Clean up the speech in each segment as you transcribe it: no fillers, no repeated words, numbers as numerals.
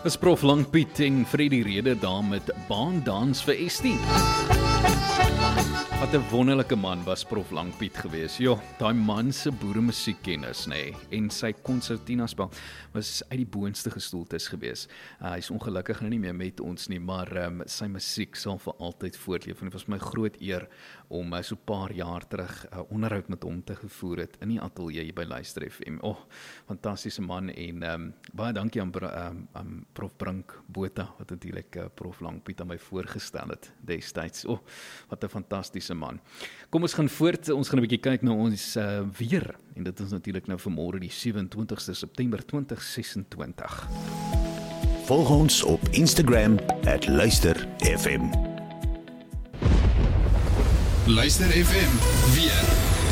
Is Prof Langpiet en Freddie Reder daar met baandans vir Estie. Wat 'n wonderlike man was Prof Langpiet gewees. Ja, daai man se boeremusiekkennis, en sy konsertinaspel was uit die boonste gestoeltes gewees. Hy is ongelukkig nou nie meer met ons nie, maar sy musiek sal vir altyd voortleef. En dit was my groot eer om so 'n paar jaar terug onderhoud met hom te gevoer het in die ateljee hier by Luister FM. Fantastiese man en baie dankie aan Prof Brink Botha, wat natuurlik Prof Langpiet aan my voorgestel het destyds. Wat 'n fantastiese man. Kom ons gaan voort, ons gaan 'n bietjie kyk na ons weer, en dit is natuurlik nou vanmôre die 27ste September 2026. Volg ons op Instagram @luisterfm. Luister FM weer.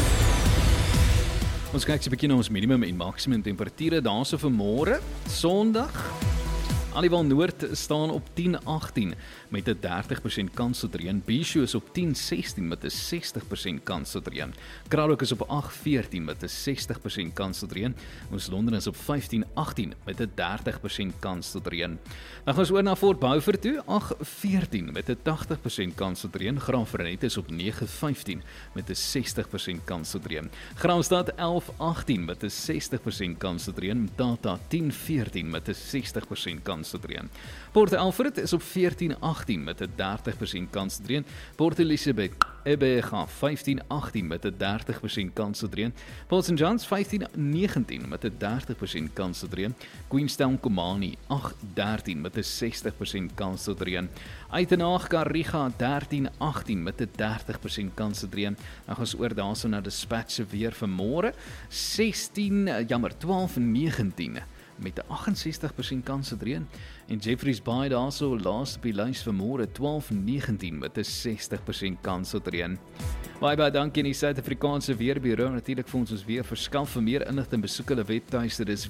Ons kyk 'n bietjie na ons minimum en maksimum temperature daarso vanmôre, Sondag. Aliwal Noord staan op 10-18 met 'n 30% kans tot reën. Bishu is op 10-16 met 'n 60% kans tot reën. Cradock is op 8-14 met 'n 60% kans tot reën. Ons Londen is op 15-18 met 'n 30% kans tot reën. Dan gaan ons oor na Fort Beaufort toe, 8-14 met 'n 80% kans tot reën. Graafrenet is op 9-15 met 'n 60% kans tot reën. Graamsstad 11-18 met 'n 60% kans tot reën. Mthatha 10-14 met 'n 60% kans tot reën. Port Alfred is op 14-18 met 'n 30% kans tot reën. Port Elizabeth Ebega 15-18 met 'n 30% kans tot reën. Port St John's 15-19 met 'n 30% kans tot reën. Queenstown Komani 8-13 met 'n 60% kans tot reën. Uitenaag Kariga 13-18 met 'n 30% kans tot reën. Dan gaan ons oor daarso na Dispatch se weer vanmôre 12-19 met 'n 68% kans tot reën. En Jeffreys Bay daarso laaste op die lys vanmôre 12-19 met 'n 60% kans tot reën. Baie dankie aan die Suid-Afrikaanse Weerbureau natuurlik vir ons weer verskaf. Vir meer inligting besoek hulle webtuiste, dis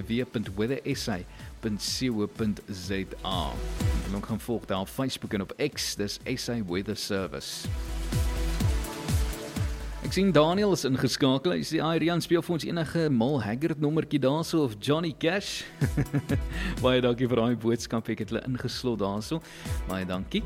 www.weathersa.co.za. En ook gaan volg daar op Facebook en op X, dis SA Weather Service. Ek sien Daniel is ingeskakel. Hy sê, Rian, speel vir ons enige Mal Haggard nommertjie daarso of Johnny Cash. Baie dankie vir daai boodskap. Ek het hulle ingeslot daarso. Baie dankie.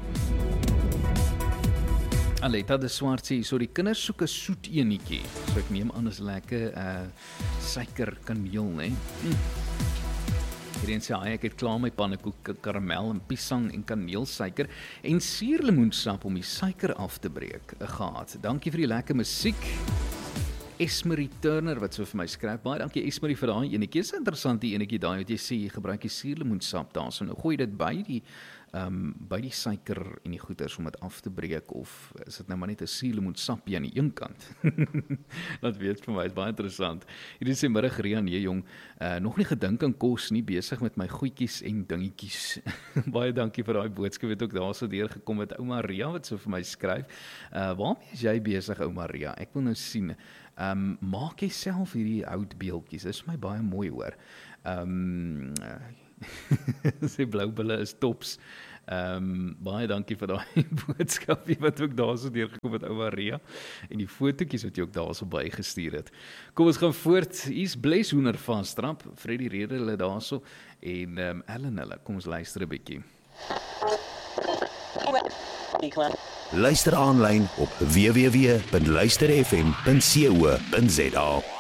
Aletta de Swart sê, so die kinders soek 'n soet enetjie. So ek neem aan is lekker suiker kaneel, né? Hierdie sê, ek het klaar my pannekoek, karamel en piesang en kaneelsuiker en suurlemoensap om die suiker af te breek gehad. Dankie vir die lekker musiek. Esmerie Turner wat so vir my skryf. Baie dankie Esmerie vir daai enetjie. Dis 'n interessante enetjie daai wat jy sê jy gebruik die suurlemoensap daarso. Nou gooi dit by die suiker en die goeders om dit af te breek, of is dit nou maar net 'n suurlemoensapie aan die een kant? Dat weet vir my, is baie interessant. Hierdie sê middag Rian, jong, nog nie gedink aan kos nie, besig met my goedjies en dingetjies. Baie dankie vir daai boodskap, het ook daarso deurgekom met ouma Maria wat so vir my skryf. Waarmee is jy besig, ouma Maria? Ek wil nou sien. Maak jy self hierdie houtbeeldjies? Dis vir my baie mooi, hoor. Sy bloubulle is tops. Baie dankie vir daai boodskapie wat ook daarso deurgekom het, ouma Maria, en die fotootjies wat jy ook daarso bygestuur het. Kom ons gaan voort. Hier's Bleshoender van Strap, Freddie Reder hulle daarso en Ellen hulle. Kom ons luister 'n bietjie. Luister aanlyn op www.luisterfm.co.za.